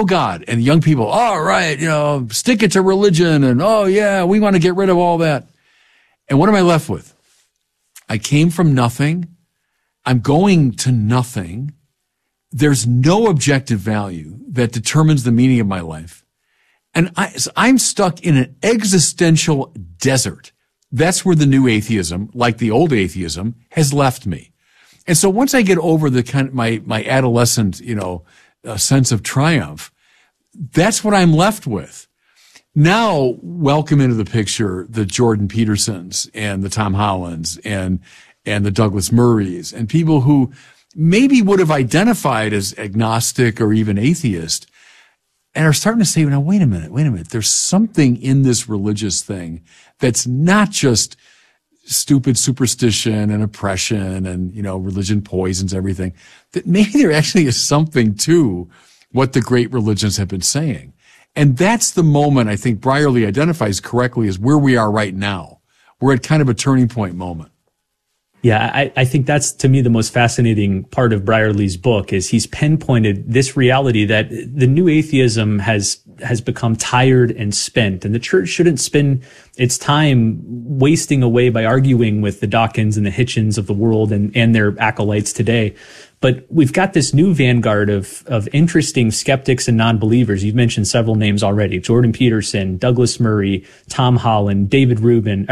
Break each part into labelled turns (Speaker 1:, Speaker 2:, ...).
Speaker 1: no God. And young people, all right, stick it to religion. And, oh, yeah, we want to get rid of all that. And what am I left with? I came from nothing. I'm going to nothing. There's no objective value that determines the meaning of my life. And I'm stuck in an existential desert. That's where the new atheism, like the old atheism, has left me. And so once I get over the kind of my adolescent, sense of triumph, that's what I'm left with. Now, welcome into the picture the Jordan Petersons and the Tom Hollands and the Douglas Murrays and people who maybe would have identified as agnostic or even atheist and are starting to say, now, wait a minute. There's something in this religious thing that's not just stupid superstition and oppression and, religion poisons everything, that maybe there actually is something to what the great religions have been saying. And that's the moment I think Brierley identifies correctly as where we are right now. We're at kind of a turning point moment.
Speaker 2: Yeah, I think that's, to me, the most fascinating part of Brierley's book is he's pinpointed this reality that the new atheism has become tired and spent, and the church shouldn't spend its time wasting away by arguing with the Dawkins and the Hitchens of the world and their acolytes today. But we've got this new vanguard of interesting skeptics and non-believers. You've mentioned several names already: Jordan Peterson, Douglas Murray, Tom Holland, Dave Rubin,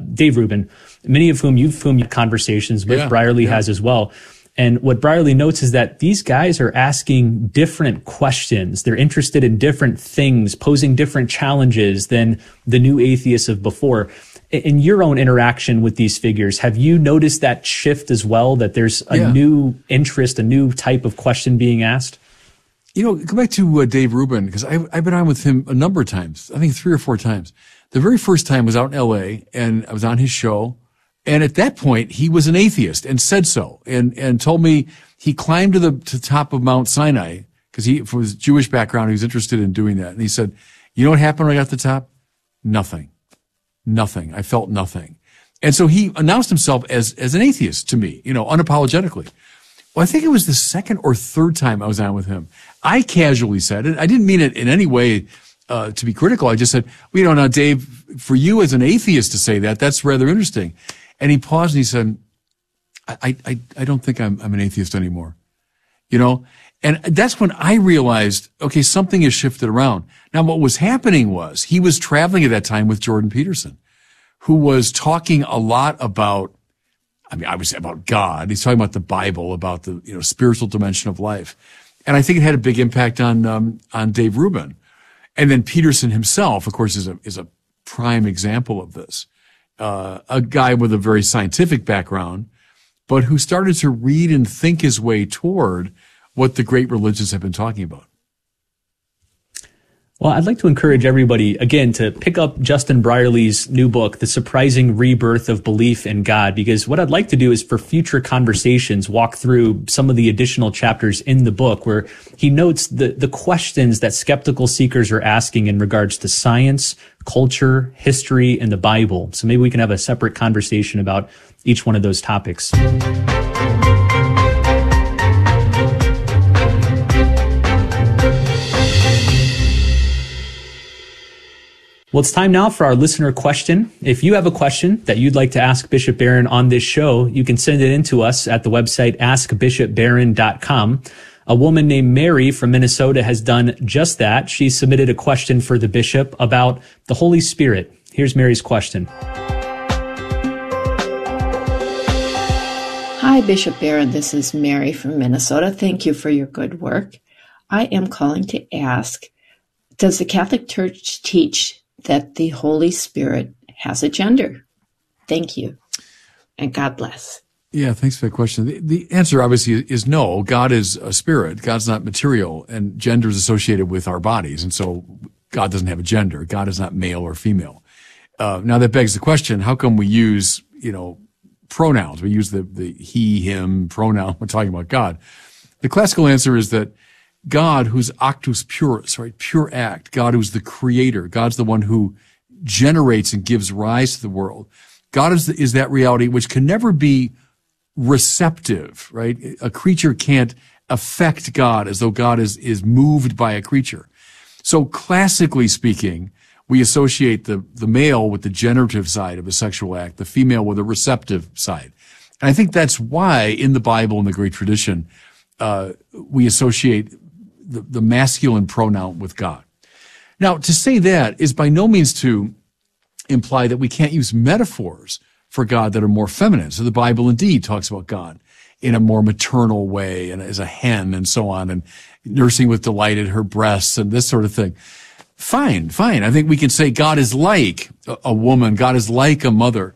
Speaker 2: many of whom you've had conversations with. Brierley has as well. And what Brierley notes is that these guys are asking different questions. They're interested in different things, posing different challenges than the new atheists of before. In your own interaction with these figures, have you noticed that shift as well, that there's a new interest, a new type of question being asked?
Speaker 1: Go back to Dave Rubin, because I've been on with him a number of times, I think 3 or 4 times. The very first time was out in L.A., and I was on his show. And at that point, he was an atheist and said so, and told me he climbed to the top of Mount Sinai, because from his Jewish background, he was interested in doing that. And he said, you know what happened when I got to the top? Nothing. I felt nothing. And so he announced himself as an atheist to me, unapologetically. Well, I think it was the second or third time I was on with him. I casually said it. I didn't mean it in any way to be critical. I just said, now, Dave, for you as an atheist to say that, that's rather interesting. And he paused and he said, I don't think I'm an atheist anymore. And that's when I realized, okay, something has shifted around. Now, what was happening was he was traveling at that time with Jordan Peterson, who was talking a lot about, I would say about God. He's talking about the Bible, about the, spiritual dimension of life. And I think it had a big impact on Dave Rubin. And then Peterson himself, of course, is a prime example of this. A guy with a very scientific background, but who started to read and think his way toward what the great religions have been talking about.
Speaker 2: Well, I'd like to encourage everybody, again, to pick up Justin Brierley's new book, The Surprising Rebirth of Belief in God, because what I'd like to do is for future conversations, walk through some of the additional chapters in the book where he notes the questions that skeptical seekers are asking in regards to science, culture, history, and the Bible. So maybe we can have a separate conversation about each one of those topics. Well, it's time now for our listener question. If you have a question that you'd like to ask Bishop Barron on this show, you can send it in to us at the website askbishopbarron.com. A woman named Mary from Minnesota has done just that. She submitted a question for the bishop about the Holy Spirit. Here's Mary's question.
Speaker 3: Hi, Bishop Barron. This is Mary from Minnesota. Thank you for your good work. I am calling to ask, does the Catholic Church teach that the Holy Spirit has a gender? Thank you, and God bless.
Speaker 1: Yeah, thanks for that question. The answer obviously is no. God is a spirit. God's not material, and gender is associated with our bodies, and so God doesn't have a gender. God is not male or female. Now that begs the question: how come we use pronouns? We use the he, him pronoun. We're talking about God. The classical answer is that God, who's actus purus, right? Pure act. God, who's the creator. God's the one who generates and gives rise to the world. God is that reality which can never be receptive, right? A creature can't affect God as though God is moved by a creature. So classically speaking, we associate the male with the generative side of a sexual act, the female with a receptive side. And I think that's why in the Bible and the great tradition, we associate the masculine pronoun with God. Now, to say that is by no means to imply that we can't use metaphors for God that are more feminine. So the Bible indeed talks about God in a more maternal way and as a hen and so on, and nursing with delight at her breasts and this sort of thing. Fine. I think we can say God is like a woman. God is like a mother.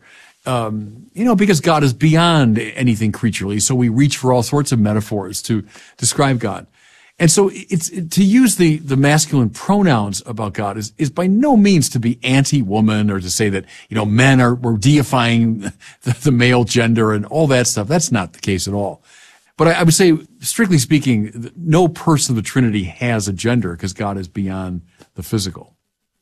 Speaker 1: Because God is beyond anything creaturely. So we reach for all sorts of metaphors to describe God. And so it's to use the masculine pronouns about God is by no means to be anti-woman or to say that, we're deifying the male gender and all that stuff. That's not the case at all. But I would say, strictly speaking, no person of the Trinity has a gender because God is beyond the physical.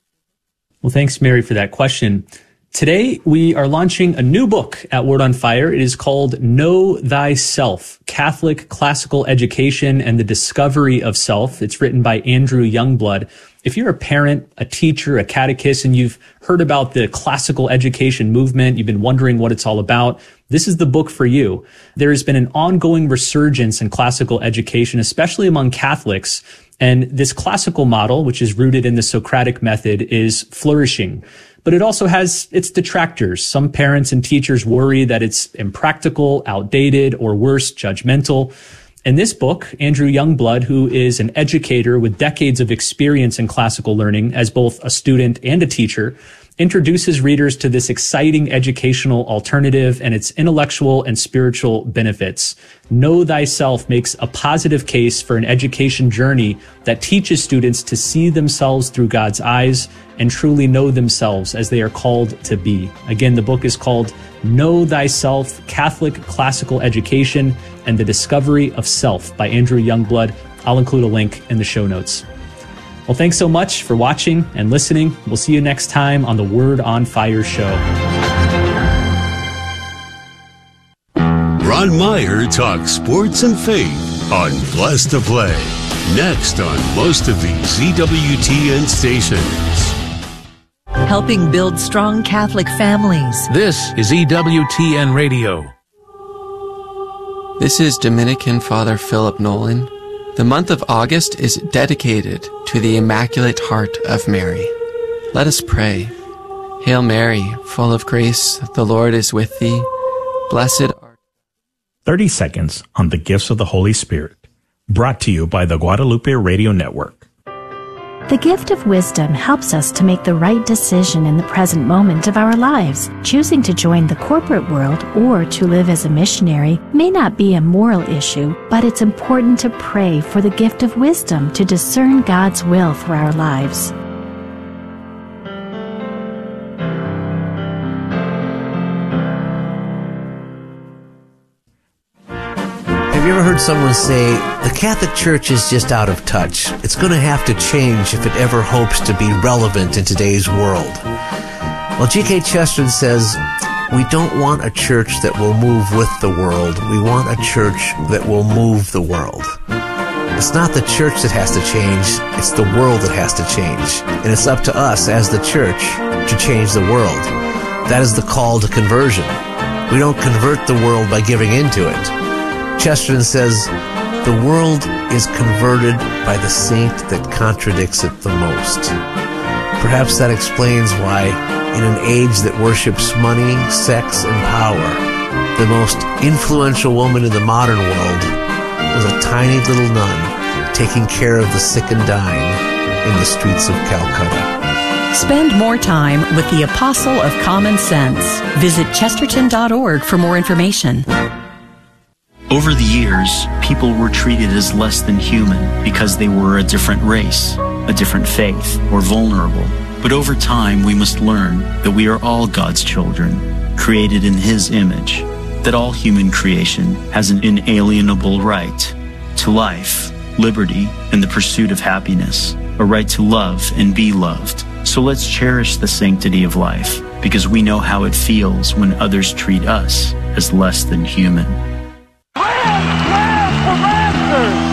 Speaker 2: Well, thanks, Mary, for that question. Today, we are launching a new book at Word on Fire. It is called Know Thyself, Catholic Classical Education and the Discovery of Self. It's written by Andrew Youngblood. If you're a parent, a teacher, a catechist, and you've heard about the classical education movement, you've been wondering what it's all about, this is the book for you. There has been an ongoing resurgence in classical education, especially among Catholics. And this classical model, which is rooted in the Socratic method, is flourishing. But it also has its detractors. Some parents and teachers worry that it's impractical, outdated, or worse, judgmental. In this book, Andrew Youngblood, who is an educator with decades of experience in classical learning as both a student and a teacher, introduces readers to this exciting educational alternative and its intellectual and spiritual benefits. Know Thyself makes a positive case for an education journey that teaches students to see themselves through God's eyes and truly know themselves as they are called to be. Again, the book is called Know Thyself, Catholic Classical Education and the Discovery of Self by Andrew Youngblood. I'll include a link in the show notes. Well, thanks so much for watching and listening. We'll see you next time on the Word on Fire show.
Speaker 4: Ron Meyer talks sports and faith on Blessed to Play. Next on most of these EWTN stations.
Speaker 5: Helping build strong Catholic families.
Speaker 6: This is EWTN Radio.
Speaker 7: This is Dominican Father Philip Nolan. The month of August is dedicated to the Immaculate Heart of Mary. Let us pray. Hail Mary, full of grace, the Lord is with thee. Blessed art.
Speaker 8: 30 seconds on the gifts of the Holy Spirit. Brought to you by the Guadalupe Radio Network.
Speaker 9: The gift of wisdom helps us to make the right decision in the present moment of our lives. Choosing to join the corporate world or to live as a missionary may not be a moral issue, but it's important to pray for the gift of wisdom to discern God's will for our lives.
Speaker 10: Have you ever heard someone say, the Catholic Church is just out of touch? It's going to have to change if it ever hopes to be relevant in today's world. Well, G.K. Chesterton says, we don't want a church that will move with the world. We want a church that will move the world. It's not the church that has to change, it's the world that has to change. And it's up to us as the church to change the world. That is the call to conversion. We don't convert the world by giving into it. Chesterton says, the world is converted by the saint that contradicts it the most. Perhaps that explains why, in an age that worships money, sex, and power, the most influential woman in the modern world was a tiny little nun taking care of the sick and dying in the streets of Calcutta.
Speaker 5: Spend more time with the Apostle of Common Sense. Visit chesterton.org for more information.
Speaker 11: Over the years, people were treated as less than human because they were a different race, a different faith, or vulnerable. But over time, we must learn that we are all God's children, created in His image, that all human creation has an inalienable right to life, liberty, and the pursuit of happiness, a right to love and be loved. So let's cherish the sanctity of life, because we know how it feels when others treat us as less than human.
Speaker 12: Land for Masters!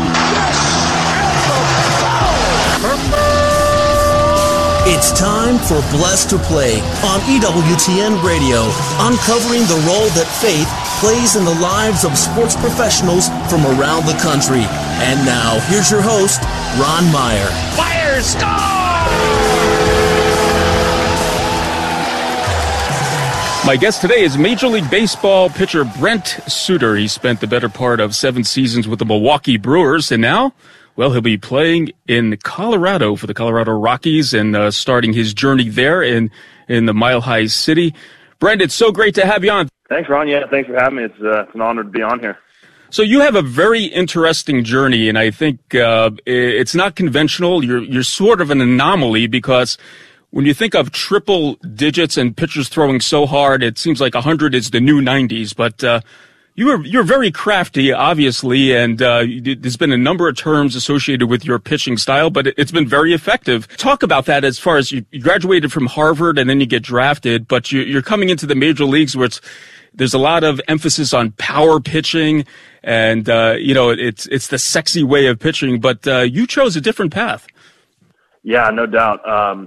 Speaker 12: It's time for Blessed to Play on EWTN Radio, uncovering the role that faith plays in the lives of sports professionals from around the country. And now, here's your host, Ron Meyer.
Speaker 6: Fire, score!
Speaker 13: My guest today is Major League Baseball pitcher Brent Suter. He spent the better part of 7 seasons with the Milwaukee Brewers, and now, well, he'll be playing in Colorado for the Colorado Rockies and starting his journey there in the Mile High City. Brent, it's so great to have you on.
Speaker 14: Thanks, Ron. Yeah, thanks for having me. It's an honor to be on here.
Speaker 13: So you have a very interesting journey, and I think it's not conventional. You're sort of an anomaly because when you think of triple digits and pitchers throwing so hard, it seems like 100 is the new 90s. But you're very crafty, obviously, and there's been a number of terms associated with your pitching style, but it's been very effective. Talk about that as far as you graduated from Harvard and then you get drafted, but you're coming into the major leagues where there's a lot of emphasis on power pitching, and it's the sexy way of pitching. But you chose a different path.
Speaker 14: Yeah, no doubt.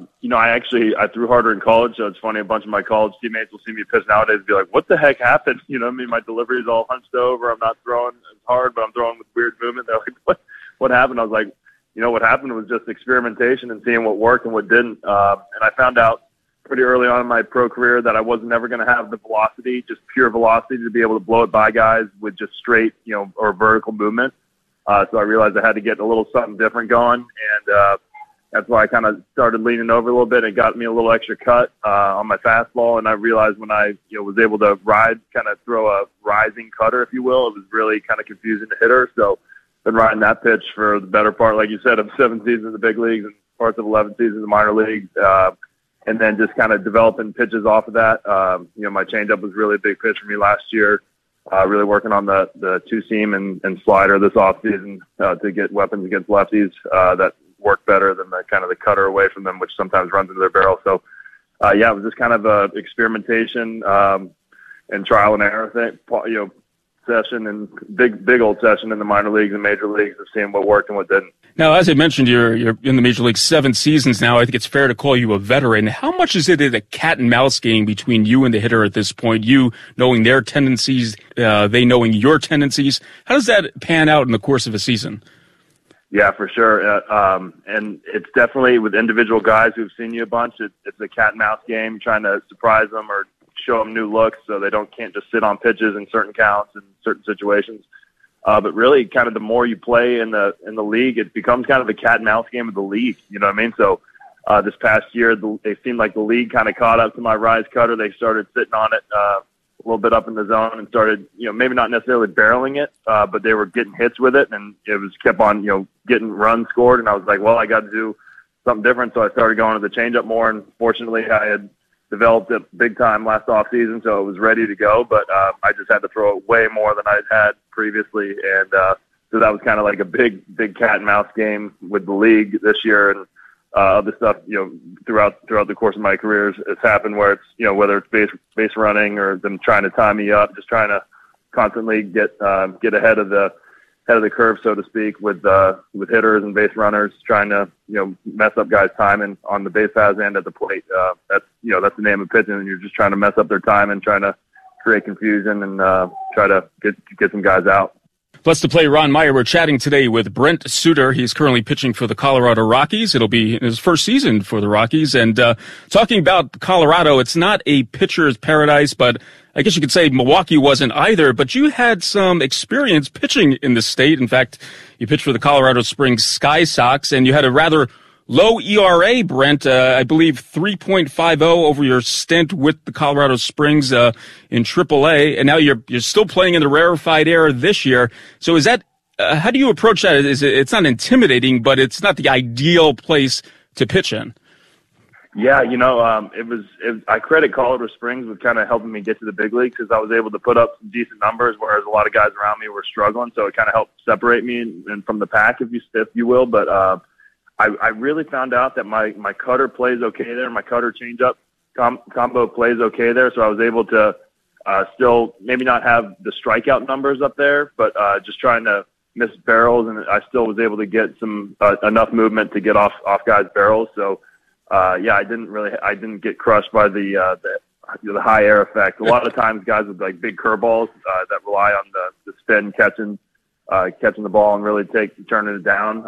Speaker 14: I threw harder in college, so it's funny. A bunch of my college teammates will see me pitch nowadays and be like, "What the heck happened?" You know what I mean? My delivery is all hunched over. I'm not throwing as hard, but I'm throwing with weird movement. They're like, "What happened?" I was like, what happened was just experimentation and seeing what worked and what didn't. And I found out pretty early on in my pro career that I wasn't never going to have the velocity, just pure velocity, to be able to blow it by guys with just straight, or vertical movement. So I realized I had to get a little something different going, and that's why I kind of started leaning over a little bit. It got me a little extra cut on my fastball, and I realized when I was able to throw a rising cutter, if you will, it was really kind of confusing to hitter. So been riding that pitch for the better part, like you said, of 7 seasons in the big leagues and parts of 11 seasons in the minor leagues, and then just kind of developing pitches off of that. My changeup was really a big pitch for me last year. Really working on the two-seam and slider this offseason to get weapons against lefties that work better than the cutter away from them, which sometimes runs into their barrel. So, it was just kind of a experimentation and trial and error thing, session and big old session in the minor leagues and major leagues of seeing what worked and what didn't.
Speaker 13: Now, as I mentioned, you're in the major leagues 7 seasons now. I think it's fair to call you a veteran. How much is it a cat and mouse game between you and the hitter at this point? You knowing their tendencies, they knowing your tendencies. How does that pan out in the course of a season?
Speaker 14: Yeah, for sure. And it's definitely with individual guys who've seen you a bunch. It's a cat and mouse game, trying to surprise them or show them new looks so they can't just sit on pitches in certain counts and certain situations. But really, kind of the more you play in the league, it becomes kind of the cat and mouse game of the league. You know what I mean? So this past year, they seemed like the league kind of caught up to my rise cutter. They started sitting on it a little bit up in the zone and started, maybe not necessarily barreling it, but they were getting hits with it, and it was kept on, getting runs scored. And I was like, well, I got to do something different. So I started going to the changeup more, and fortunately I had developed it big time last off season, so it was ready to go. But I just had to throw it way more than I'd had previously, and so that was kind of like a big cat and mouse game with the league this year. And other stuff, throughout the course of my career, it's happened where it's, whether it's base running or them trying to tie me up, just trying to constantly get ahead of the curve, so to speak, with hitters and base runners, trying to mess up guys' timing on the base paths and at the plate. That's the name of pitching, and you're just trying to mess up their time and trying to create confusion and try to get some guys out.
Speaker 13: Blessed to Play, Ron Meyer. We're chatting today with Brent Suter. He's currently pitching for the Colorado Rockies. It'll be in his first season for the Rockies. And talking about Colorado, it's not a pitcher's paradise, but I guess you could say Milwaukee wasn't either. But you had some experience pitching in the state. In fact, you pitched for the Colorado Springs Sky Sox, and you had a rather low ERA, Brent, I believe 3.50 over your stint with the Colorado Springs in AAA, and now you're still playing in the rarefied air this year. So is that how do you approach that? It's not intimidating, but it's not the ideal place to pitch in.
Speaker 14: Yeah, I credit Colorado Springs with kind of helping me get to the big leagues, because I was able to put up some decent numbers, whereas a lot of guys around me were struggling. So it kind of helped separate me and from the pack, if you will. But I really found out that my cutter plays okay there. My cutter changeup combo plays okay there. So I was able to still maybe not have the strikeout numbers up there, but just trying to miss barrels, and I still was able to get some enough movement to get off guys' barrels. So I didn't get crushed by the high air effect. A lot of times guys with like big curveballs that rely on the spin catching the ball and really turning it down.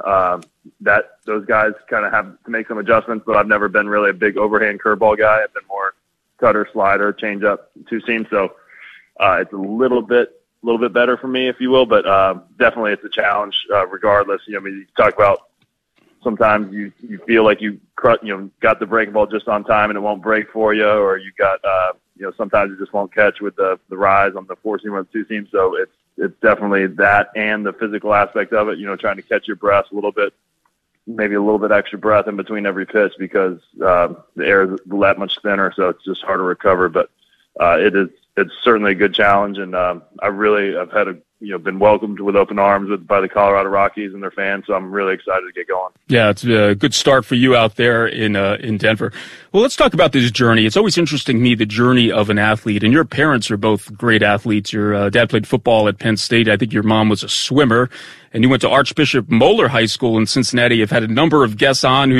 Speaker 14: Those guys kind of have to make some adjustments, but I've never been really a big overhand curveball guy. I've been more cutter, slider, change up, two seam. So it's a little bit better for me, if you will, but definitely it's a challenge regardless. You talk about sometimes you feel like you got the breaking ball just on time and it won't break for you, or you got sometimes it just won't catch with the rise on the 4-seam or the 2-seam. So it's definitely that and the physical aspect of it. Trying to catch your breath a little bit, maybe a little bit extra breath in between every pitch because the air is that much thinner, so it's just hard to recover. But it's certainly a good challenge, and I've had been welcomed with open arms by the Colorado Rockies and their fans, so I'm really excited to get going.
Speaker 13: Yeah, it's a good start for you out there in Denver. Well, let's talk about this journey. It's always interesting to me, the journey of an athlete, and your parents are both great athletes. Your dad played football at Penn State. I think your mom was a swimmer, and you went to Archbishop Moeller High School in Cincinnati. I've had a number of guests on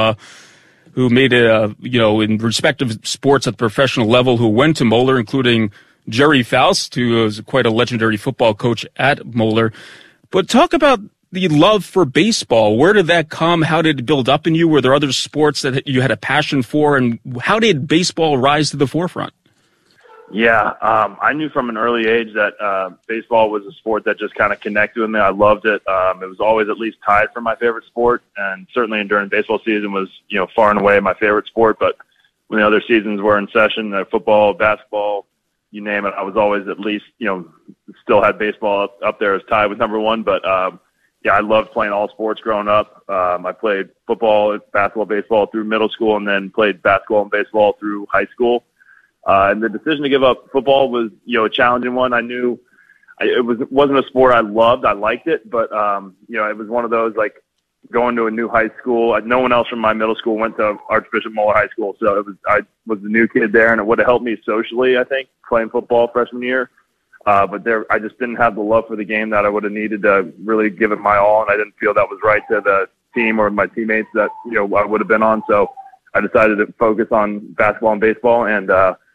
Speaker 13: who made in respective sports at the professional level who went to Moeller, including Jerry Faust, who was quite a legendary football coach at Moeller. But talk about the love for baseball. Where did that come? How did it build up in you? Were there other sports that you had a passion for? And how did baseball rise to the forefront?
Speaker 14: Yeah, I knew from an early age that baseball was a sport that just kind of connected with me. I loved it. It was always at least tied for my favorite sport, and certainly during baseball season was, far and away my favorite sport. But when the other seasons were in session, football, basketball, you name it, I was always at least, still had baseball up there as tied with number one. But I loved playing all sports growing up. I played football, basketball, baseball through middle school, and then played basketball and baseball through high school. And the decision to give up football was, a challenging one. I knew it wasn't a sport I loved. I liked it, but, it was one of those, like, going to a new high school. No one else from my middle school went to Archbishop Moeller High School, so I was the new kid there, and it would have helped me socially, I think, playing football freshman year. But I just didn't have the love for the game that I would have needed to really give it my all, and I didn't feel that was right to the team or my teammates that, I would have been on. So I decided to focus on basketball and baseball, and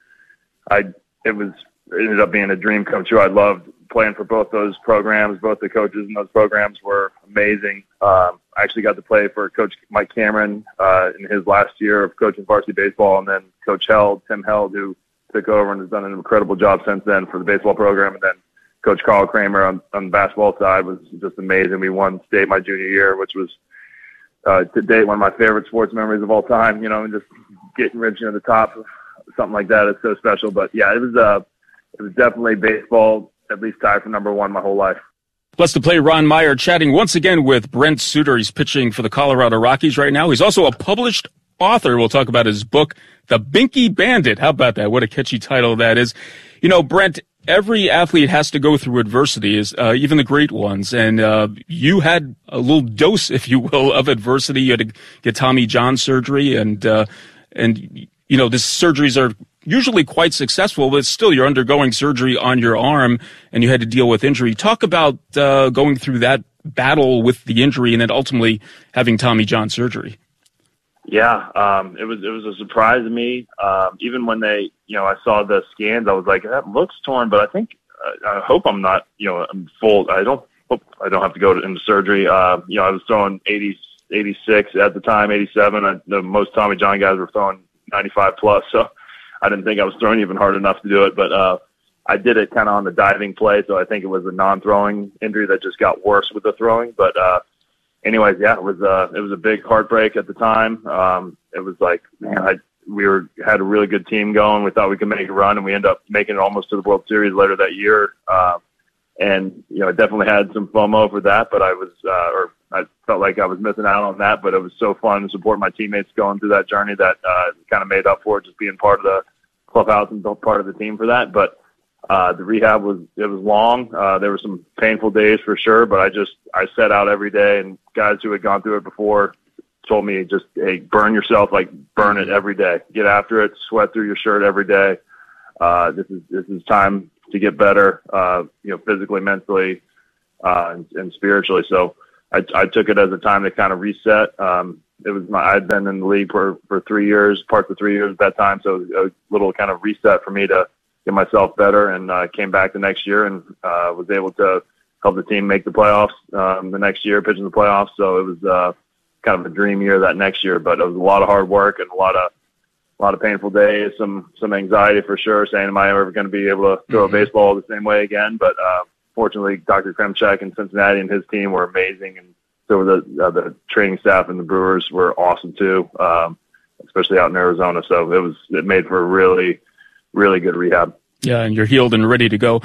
Speaker 14: it ended up being a dream come true. I loved playing for both those programs. Both the coaches in those programs were amazing. I actually got to play for Coach Mike Cameron in his last year of coaching varsity baseball, and then Coach Tim Held, who took over and has done an incredible job since then for the baseball program. And then Coach Carl Kramer on the basketball side was just amazing. We won state my junior year, which was to date one of my favorite sports memories of all time. And just getting reaching to the top of something like that is so special. But yeah, it was definitely baseball, at least tied for number one my whole life.
Speaker 13: Blessed to play Ron Meyer chatting once again with Brent Suter. He's pitching for the Colorado Rockies right now. He's also a published author. We'll talk about his book, The Binky Bandit. How about that? What a catchy title that is. Brent, every athlete has to go through adversity, even the great ones. And you had a little dose, if you will, of adversity. You had to get Tommy John surgery, and these surgeries are usually quite successful, but still you're undergoing surgery on your arm and you had to deal with injury. Talk about going through that battle with the injury and then ultimately having Tommy John surgery.
Speaker 14: Yeah, it was a surprise to me. Even when I saw the scans, I was like, that looks torn, but I think, I hope I'm not, I'm full. I don't hope I don't have to go into surgery. I was throwing 80, 86 at the time, 87. The most Tommy John guys were throwing 95 plus. So I didn't think I was throwing even hard enough to do it, but I did it kind of on the diving play. So I think it was a non-throwing injury that just got worse with the throwing. But anyways, yeah, it was a big heartbreak at the time. It was like, man, we had a really good team going. We thought we could make a run, and we ended up making it almost to the World Series later that year. And I definitely had some FOMO for that, but I felt like I was missing out on that. But it was so fun to support my teammates going through that journey that kind of made up for it, just being part of the clubhouse and part of the team for that. But the rehab was long. There were some painful days for sure, but I set out every day, and guys who had gone through it before told me just, hey, burn yourself, like burn it every day. Get after it, sweat through your shirt every day. This is time to get better, physically, mentally, and spiritually. So I took it as a time to kind of reset. I'd been in the league for 3 years, parts of 3 years at that time. So it was a little kind of reset for me to get myself better, and came back the next year and was able to help the team make the playoffs the next year, pitching the playoffs. So it was kind of a dream year that next year, but it was a lot of hard work and a lot of painful days, some anxiety for sure, saying, am I ever going to be able to throw a baseball the same way again? But fortunately, Dr. Kremchek in Cincinnati and his team were amazing, and so were the training staff and the Brewers were awesome too, especially out in Arizona. So it made for a really, really good rehab.
Speaker 13: Yeah, and you're healed and ready to go.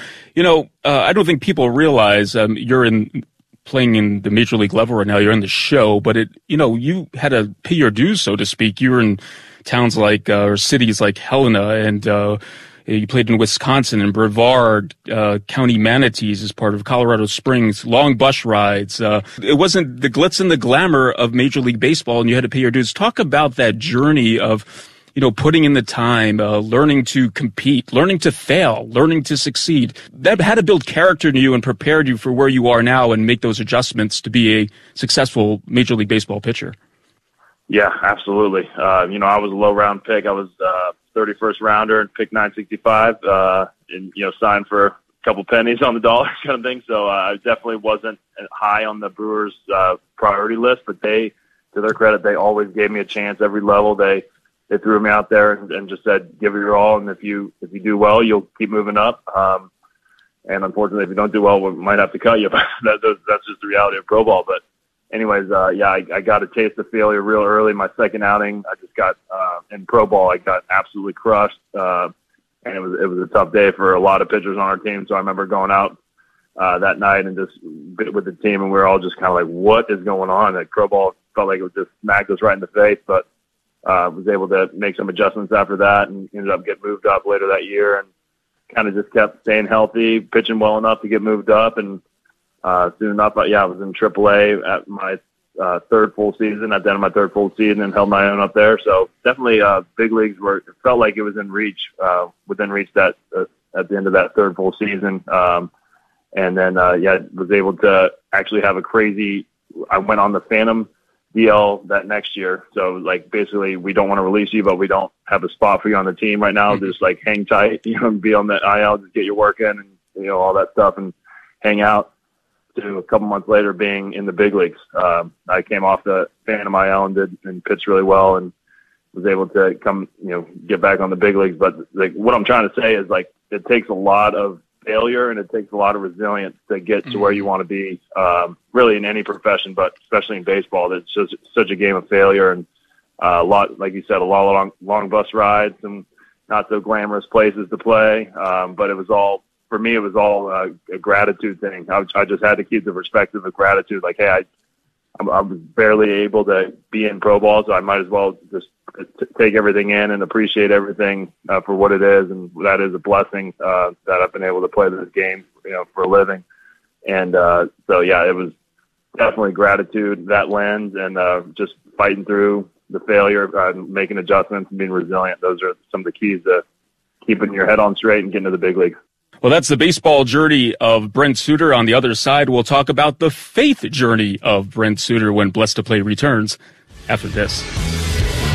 Speaker 13: I don't think people realize you're playing in the major league level right now. You're in the show, but you had to pay your dues, so to speak. You were in towns like or cities like Helena, and you played in Wisconsin and Brevard County Manatees as part of Colorado Springs. Long bus rides. It wasn't the glitz and the glamour of Major League Baseball, and you had to pay your dues. Talk about that journey of putting in the time, learning to compete, learning to fail, learning to succeed. That had to build character in you and prepared you for where you are now and make those adjustments to be a successful Major League Baseball pitcher.
Speaker 14: Yeah, absolutely. I was a low round pick. I was 31st rounder and picked 965, and signed for a couple pennies on the dollar kind of thing. So I definitely wasn't high on the Brewers' priority list, but to their credit, they always gave me a chance every level. They threw me out there and just said, give it your all. And if you do well, you'll keep moving up. And unfortunately, if you don't do well, we might have to cut you. But that's just the reality of pro ball. But anyways, I got a taste of failure real early. My second outing, I just got, in pro ball, I got absolutely crushed. And it was a tough day for a lot of pitchers on our team. So I remember going out, that night and just bit with the team, and we were all just kind of like, what is going on? Like pro ball felt like it was just smacked us right in the face, but was able to make some adjustments after that and ended up getting moved up later that year, and kind of just kept staying healthy, pitching well enough to get moved up. And soon enough, I was in AAA at my third full season, at the end of my third full season, and held my own up there. So definitely big leagues it felt like it was in reach, within reach that at the end of that third full season. And then, was able to actually have I went on the Phantom DL that next year. So like basically we don't want to release you, but we don't have a spot for you on the team right now. Just like hang tight, be on the IL, just get your work in and, all that stuff and hang out, to a couple months later being in the big leagues. I came off the Phantom IL and pitched really well and was able to come, get back on the big leagues. But like what I'm trying to say is like, it takes a lot of failure and it takes a lot of resilience to get to where you want to be, really in any profession, but especially in baseball. It's just such a game of failure and a lot, like you said, a lot of long bus rides and not so glamorous places to play. But it was all a gratitude thing. I just had to keep the perspective of gratitude. Like, hey, I was barely able to be in pro ball, so I might as well just take everything in and appreciate everything for what it is, and that is a blessing that I've been able to play this game, for a living. And it was definitely gratitude, that lens, and just fighting through the failure, making adjustments, and being resilient. Those are some of the keys to keeping your head on straight and getting to the big leagues.
Speaker 13: Well, that's the baseball journey of Brent Suter. On the other side, we'll talk about the faith journey of Brent Suter when Blessed to Play returns after this.